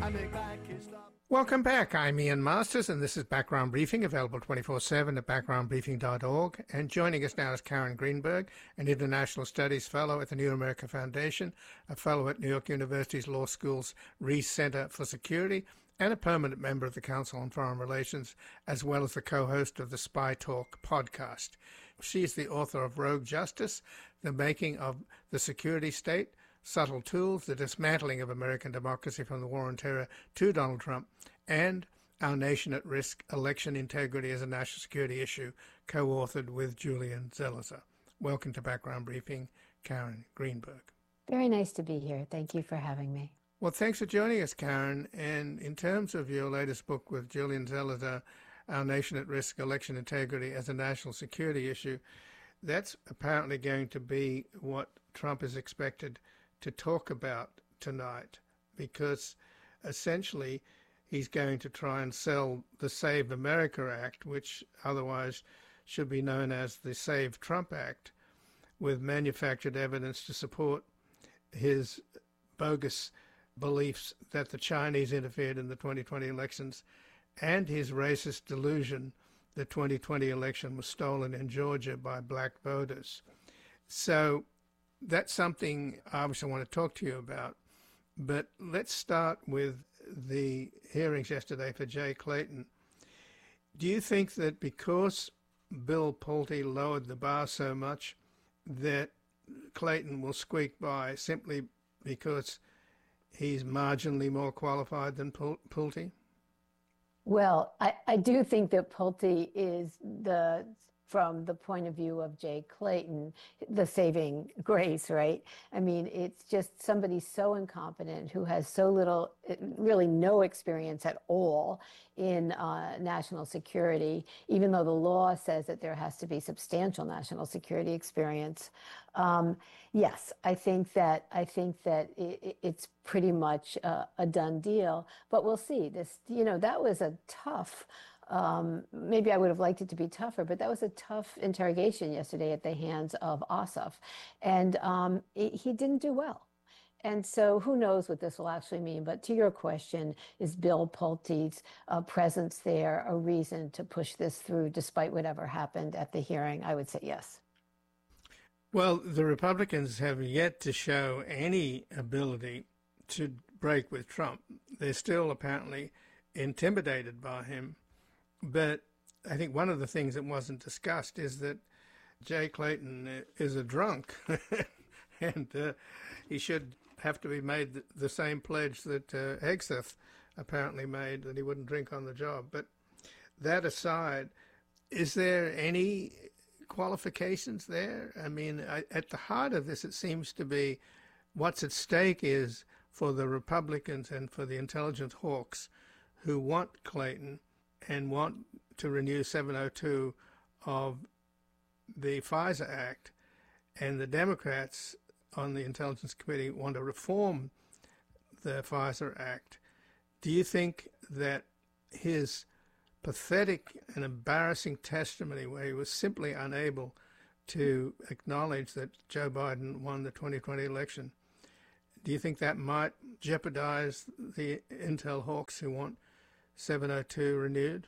Welcome back. I'm Ian Masters, and this is Background Briefing, available 24/7 at backgroundbriefing.org. And joining us now is Karen Greenberg, an International Studies Fellow at the New America Foundation, a Fellow at New York University's Law School's Rees Center for Security, and a permanent member of the Council on Foreign Relations, as well as the co-host of the Spy Talk podcast. She is the author of Rogue Justice, The Making of the Security State, Subtle Tools, The Dismantling of American Democracy from the War on Terror to Donald Trump, and Our Nation at Risk, Election Integrity as a National Security Issue, co-authored with Julian Zelizer. Welcome to Background Briefing, Karen Greenberg. Very nice to be here. Thank you for having me. Well, thanks for joining us, Karen. And in terms of your latest book with Julian Zelizer, Our Nation at Risk, Election Integrity as a National Security Issue, that's apparently going to be what Trump is expected to talk about tonight, because essentially he's going to try and sell the Save America Act, which otherwise should be known as the Save Trump Act, with manufactured evidence to support his bogus beliefs that the Chinese interfered in the 2020 elections and his racist delusion the 2020 election was stolen in Georgia by black voters. So that's something I obviously want to talk to you about. But let's start with the hearings yesterday for Jay Clayton. Do you think that because Bill Pulte lowered the bar so much that Clayton will squeak by simply because he's marginally more qualified than Pulte? Well, I do think that Pulte is from the point of view of Jay Clayton, the saving grace, right? I mean, it's just somebody so incompetent who has so little, really no experience at all in national security, even though the law says that there has to be substantial national security experience. Yes, I think that it's pretty much a done deal, but we'll see. That was a tough. Maybe I would have liked it to be tougher, but that was a tough interrogation yesterday at the hands of Ossoff, and he didn't do well. And so who knows what this will actually mean. But to your question, is Bill Pulte's presence there a reason to push this through despite whatever happened at the hearing? I would say yes. Well, the Republicans have yet to show any ability to break with Trump. They're still apparently intimidated by him. But I think one of the things that wasn't discussed is that Jay Clayton is a drunk, and he should have to be made the same pledge that Hegseth apparently made, that he wouldn't drink on the job. But that aside, is there any qualifications there? I mean, at the heart of this, it seems to be what's at stake is for the Republicans and for the intelligence hawks who want Clayton and want to renew 702 of the FISA Act, and the Democrats on the Intelligence Committee want to reform the FISA Act. Do you think that his pathetic and embarrassing testimony, where he was simply unable to acknowledge that Joe Biden won the 2020 election, do you think that might jeopardize the intel hawks who want 702 renewed?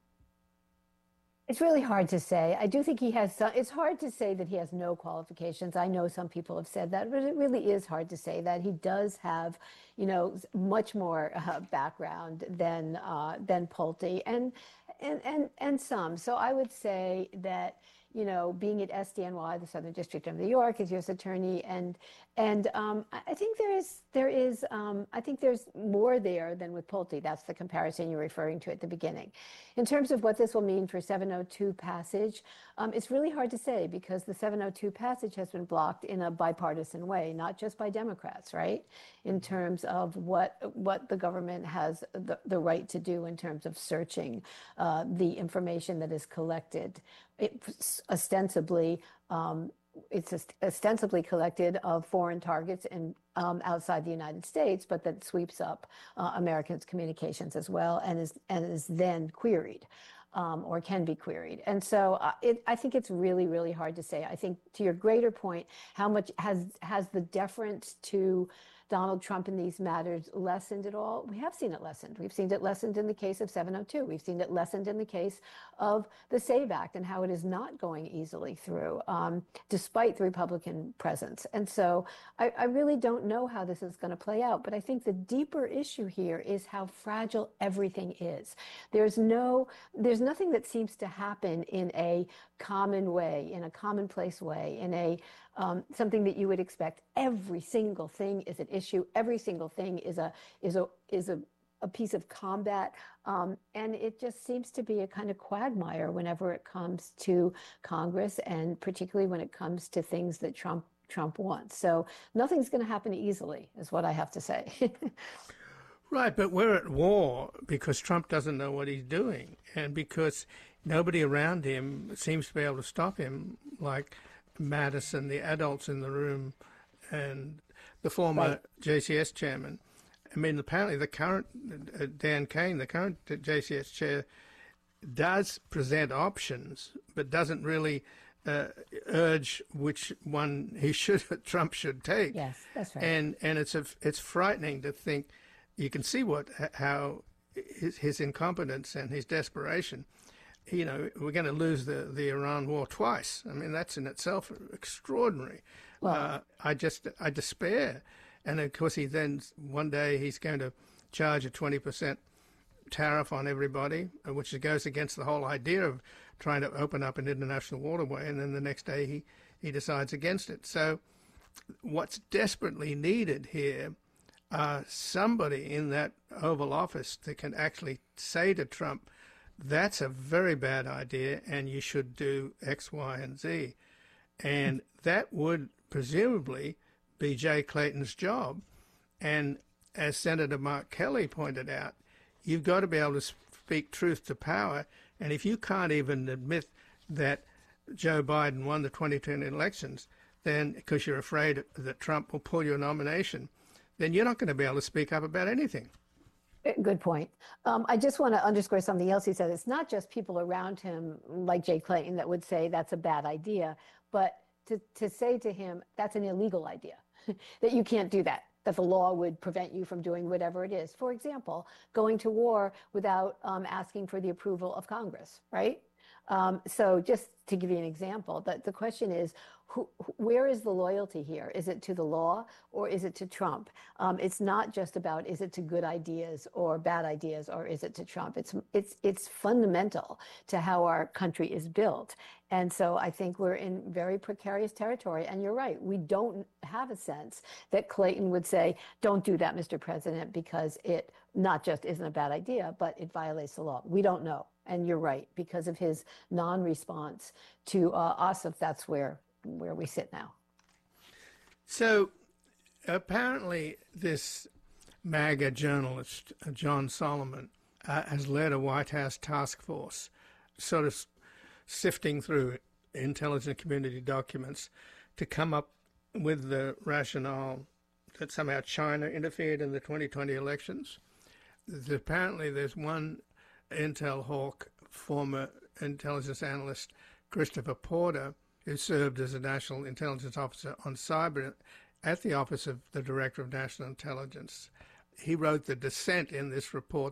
It's really hard to say. I do think he has some. It's hard to say that he has no qualifications. I know some people have said that, but it really is hard to say that. He does have, much more background than Pulte and some. So I would say that, being at SDNY, the Southern District of New York, as U.S. Attorney, and I think I think there's more there than with Pulte. That's the comparison you're referring to at the beginning. In terms of what this will mean for 702 passage, it's really hard to say because the 702 passage has been blocked in a bipartisan way, not just by Democrats, right? In terms of what the government has the right to do in terms of searching the information that is collected. It's ostensibly collected of foreign targets and outside the United States, but that sweeps up Americans' communications as well, and is then queried. Or can be queried. And so I think it's really, really hard to say. I think to your greater point, how much has the deference to Donald Trump in these matters lessened at all? We have seen it lessened. We've seen it lessened in the case of 702. We've seen it lessened in the case of the SAVE Act and how it is not going easily through, despite the Republican presence. And so I really don't know how this is going to play out. But I think the deeper issue here is how fragile everything is. There's nothing that seems to happen in a common way, in a commonplace way, in a something that you would expect. Every single thing is an issue. Every single thing is a piece of combat, and it just seems to be a kind of quagmire whenever it comes to Congress, and particularly when it comes to things that Trump wants. So nothing's going to happen easily, is what I have to say. Right, but we're at war because Trump doesn't know what he's doing, and because nobody around him seems to be able to stop him, like Madison, the adults in the room, and the former Right. JCS chairman. I mean, apparently the current Dan Kane, the current JCS chair, does present options, but doesn't really urge which one Trump should take. Yes, that's right. And it's frightening to think. You can see how his incompetence and his desperation. You know, we're going to lose the Iran war twice. I mean, that's in itself extraordinary. Well, I despair. And of course, one day he's going to charge a 20% tariff on everybody, which goes against the whole idea of trying to open up an international waterway. And then the next day he decides against it. So what's desperately needed here, somebody in that Oval Office that can actually say to Trump, that's a very bad idea and you should do X, Y, and Z. And that would presumably be Jay Clayton's job. And as Senator Mark Kelly pointed out, you've got to be able to speak truth to power. And if you can't even admit that Joe Biden won the 2020 elections, then because you're afraid that Trump will pull your nomination, then you're not going to be able to speak up about anything. Good point. I just want to underscore something else he said. It's not just people around him like Jay Clayton that would say that's a bad idea, but to say to him, that's an illegal idea, that you can't do that, that the law would prevent you from doing whatever it is. For example, going to war without asking for the approval of Congress, right? So just to give you an example, the question is, where is the loyalty here? Is it to the law or is it to Trump? It's not just about, is it to good ideas or bad ideas, or is it to Trump? It's fundamental to how our country is built. And so I think we're in very precarious territory. And you're right, we don't have a sense that Clayton would say, don't do that, Mr. President, because it not just isn't a bad idea, but it violates the law. We don't know. And you're right, because of his non-response to us, if that's where we sit now. So apparently this MAGA journalist, John Solomon, has led a White House task force sort of sifting through intelligence community documents to come up with the rationale that somehow China interfered in the 2020 elections. Apparently there's one Intel hawk, former intelligence analyst Christopher Porter, who served as a national intelligence officer on cyber at the Office of the Director of National Intelligence. He wrote the dissent in this report